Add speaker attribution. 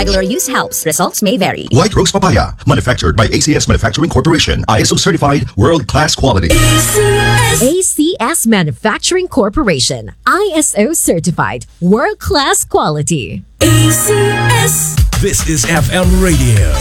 Speaker 1: regular use helps. Results may vary.
Speaker 2: White Rose Papaya, manufactured by ACS Manufacturing Corporation. ISO certified, world-class quality.
Speaker 3: ACS Manufacturing Corporation. ISO certified, world-class quality.
Speaker 4: ACS. This is FM Radio.